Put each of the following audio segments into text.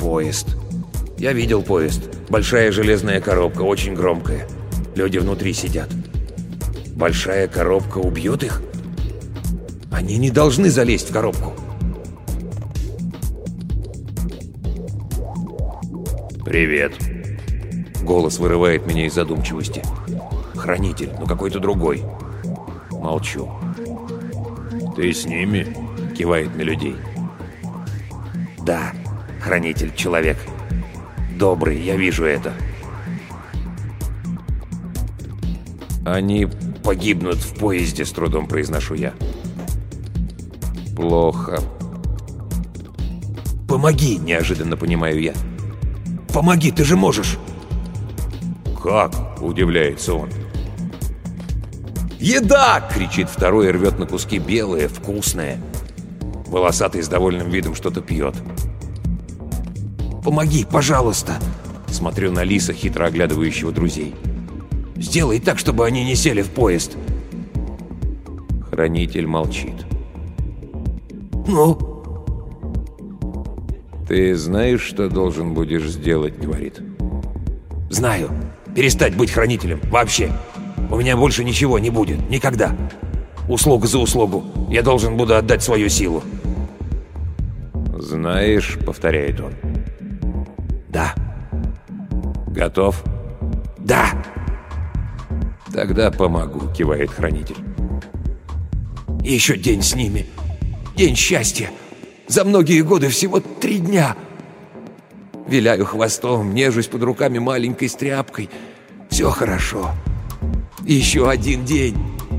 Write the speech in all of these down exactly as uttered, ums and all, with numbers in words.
Поезд. Я видел поезд. Большая железная коробка, очень громкая. Люди внутри сидят. Большая коробка убьет их? Они не должны залезть в коробку. «Привет!» Голос вырывает меня из задумчивости. Хранитель, но какой-то другой. Молчу. «Ты с ними?» Кивает на людей. «Да, хранитель, человек. Добрый, я вижу это». «Они погибнут в поезде», — с трудом произношу я. «Плохо». «Помоги!» — неожиданно понимаю я. «Помоги, ты же можешь!» «Как?» — удивляется он. «Еда!» — кричит второй и рвет на куски белое, вкусное. Волосатый с довольным видом что-то пьет. «Помоги, пожалуйста!» Смотрю на лиса, хитро оглядывающего друзей. «Сделай так, чтобы они не сели в поезд!» Хранитель молчит. «Ну?» «Ты знаешь, что должен будешь сделать?» — говорит. «Знаю. Перестать быть хранителем. Вообще. У меня больше ничего не будет. Никогда. Услуга за услугу. Я должен буду отдать свою силу». «Знаешь», — повторяет он. «Да». «Готов?» «Да». «Тогда помогу», — кивает хранитель. «И еще день с ними. День счастья. За многие годы всего три дня. Виляю хвостом, нежусь под руками маленькой стряпкой. Все хорошо. И еще один день.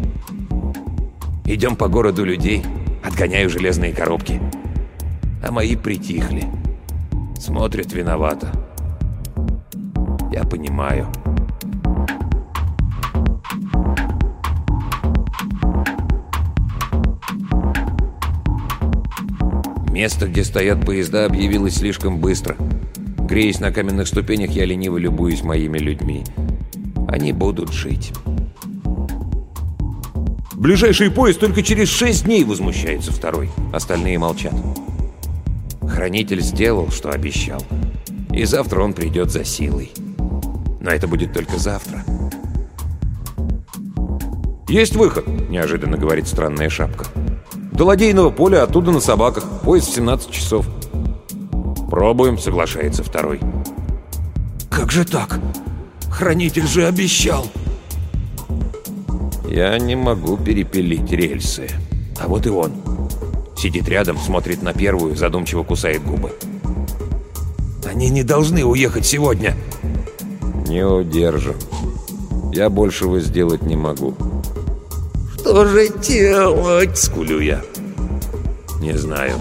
Идем по городу людей, отгоняю железные коробки. А мои притихли. Смотрят виновато. Я понимаю». Место, где стоят поезда, объявилось слишком быстро. Греясь на каменных ступенях, я лениво любуюсь моими людьми. Они будут жить. «Ближайший поезд только через шесть дней!» — возмущается второй. Остальные молчат. Хранитель сделал, что обещал. И завтра он придет за силой. Но это будет только завтра. «Есть выход!» — неожиданно говорит странная шапка. «До ладейного поля, оттуда на собаках. Поезд в семнадцать часов». «Пробуем», — соглашается второй. «Как же так? Хранитель же обещал!» Я не могу перепилить рельсы. А вот и он. Сидит рядом, смотрит на первую, задумчиво кусает губы. «Они не должны уехать сегодня!» «Не удержим. Я большего сделать не могу». «Что же делать?» — скулю я. «Не знаю».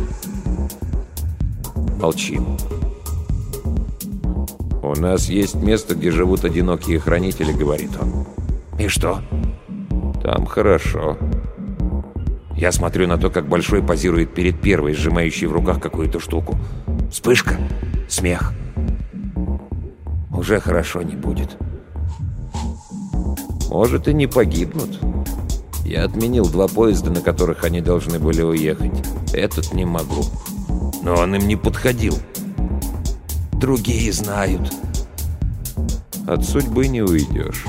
Молчим. «У нас есть место, где живут одинокие хранители», — говорит он. «И что?» «Там хорошо». Я смотрю на то, как Большой позирует перед первой, сжимающей в руках какую-то штуку. Вспышка, смех. Уже хорошо не будет. Может, и не погибнут. Я отменил два поезда, на которых они должны были уехать. Этот не могу. Но он им не подходил. Другие знают. От судьбы не уйдешь.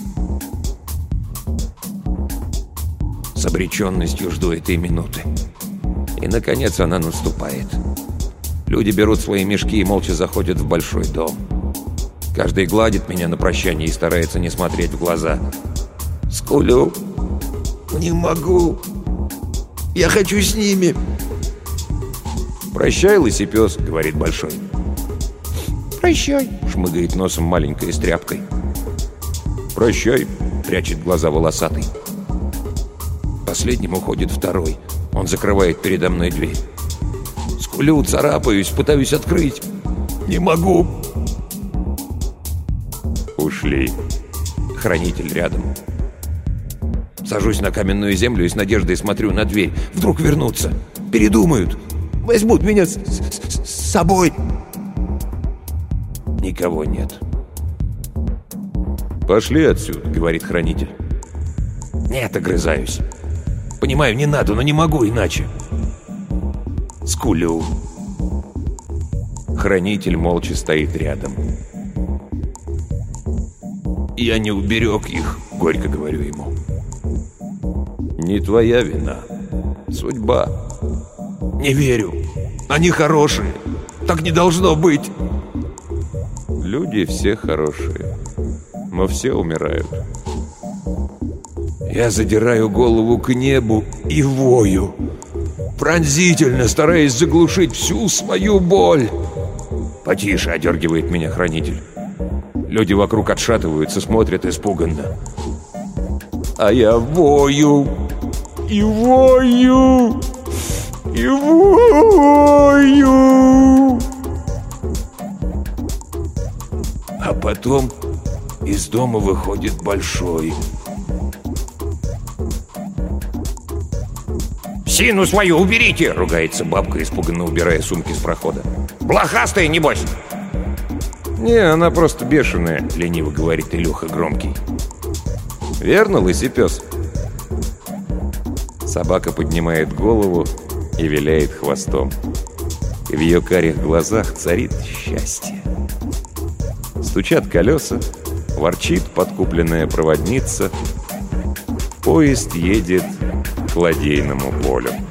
С обреченностью жду этой минуты. И, наконец, она наступает. Люди берут свои мешки и молча заходят в большой дом. Каждый гладит меня на прощание и старается не смотреть в глаза. Скулю. «Не могу. Я хочу с ними». «Прощай, лысепес», — говорит Большой. «Прощай», — шмыгает носом маленькой стряпкой. «Прощай», — прячет глаза волосатый. Последним уходит второй. Он закрывает передо мной дверь. Скулю, царапаюсь, пытаюсь открыть. Не могу. Ушли. Хранитель рядом. Сажусь на каменную землю и с надеждой смотрю на дверь. Вдруг вернутся. Передумают. Возьмут меня с, с, с собой. Никого нет. «Пошли отсюда», — говорит хранитель. «Нет», — огрызаюсь. Понимаю, не надо, но не могу иначе. Скулю. Хранитель молча стоит рядом. «Я не уберег их», — горько говорю ему. «Не твоя вина. Судьба». «Не верю. Они хорошие. Так не должно быть». «Люди все хорошие, но все умирают». Я задираю голову к небу и вою, пронзительно, стараясь заглушить всю свою боль. «Потише», — одергивает меня хранитель. Люди вокруг отшатываются, смотрят испуганно. А я вою, и вою, и вою. А потом из дома выходит большой. «Сину свою уберите!» — ругается бабка, испуганно убирая сумки с прохода. «Блохастая, небось!» «Не, она просто бешеная», — лениво говорит Илюха Громкий. «Верно, лысый пес?» Собака поднимает голову и виляет хвостом. И в ее карих глазах царит счастье. Стучат колеса, ворчит подкупленная проводница. Поезд едет к ладейному полю.